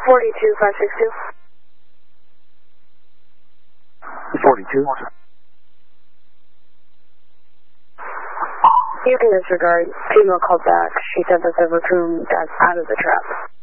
42562. 42. You can disregard. Female called back. She said that the raccoon got out of the trap.